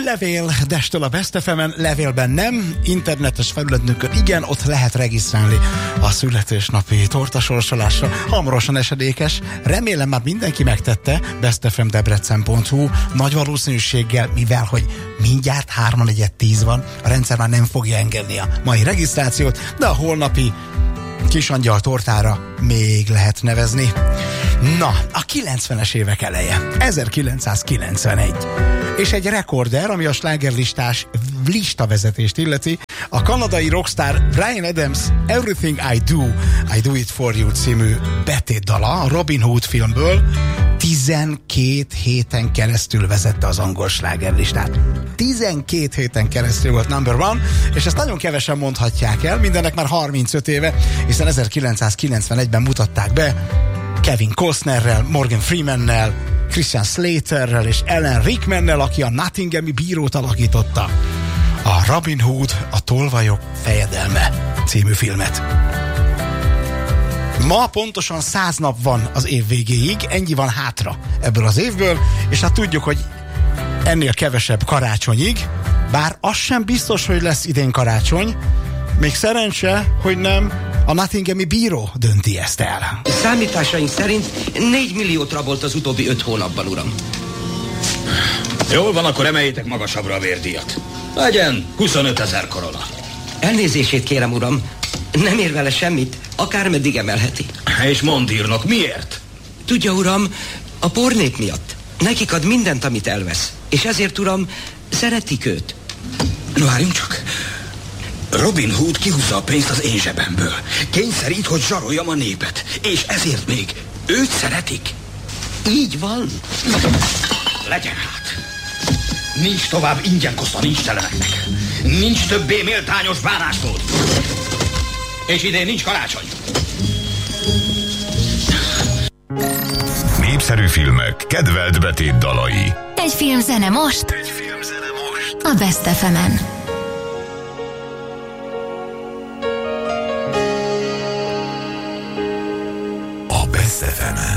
Levél Destől a Best FM-en, levélben nem, internetes felületünkön igen, ott lehet regisztrálni a születésnapi tortasorsolásra. Hamarosan esedékes, remélem már mindenki megtette, bestfmdebrecen.hu, nagy valószínűséggel, mivel hogy mindjárt 3:10 van, a rendszer már nem fogja engedni a mai regisztrációt, de a holnapi kisangyal tortára még lehet nevezni. Na, a 90-es évek eleje, 1991. És egy rekorder, ami a slágerlistás listavezetést illeti, a kanadai rockstar Bryan Adams Everything I Do It For You című betétdala a Robin Hood filmből 12 héten keresztül vezette az angol slágerlistát. 12 héten keresztül volt number one, és ezt nagyon kevesen mondhatják el, mindennek már 35 éve, hiszen 1991-ben mutatták be Kevin Costnerrel, Morgan Freemannel, Christian Slaterrel és Alan Rickmannel, aki a Nottinghami bírót alakította. A Robin Hood, a tolvajok fejedelme című filmet. Ma pontosan 100 nap van az év végéig, ennyi van hátra ebből az évből, és hát tudjuk, hogy ennél kevesebb karácsonyig, bár az sem biztos, hogy lesz idén karácsony, még szerencse, hogy nem a Nottinghami bíró dönti ezt el. Számításaink szerint 4 milliót rabolt az utóbbi 5 hónapban, uram. Jól van, akkor emeljétek magasabbra a vérdíjat. Legyen 25 000 korona. Elnézését kérem, uram. Nem ér vele semmit, akármeddig emelheti. És mondd, írnok, miért? Tudja, uram, a pornép miatt. Nekik ad mindent, amit elvesz. És ezért, uram, szeretik őt. No, várjunk csak. Robin Hood kihúzza a pénzt az én zsebemből. Kényszerít, hogy zsaroljam a népet. És ezért még őt szeretik. Így van. Legyen hát. Nincs tovább ingyen koszta nincs teleneknek. Nincs többé méltányos bánásmód. És idén nincs karácsony. Népszerű filmek, kedvelt betét dalai. Egy filmzene most a Best FM-en. A Best FM-en.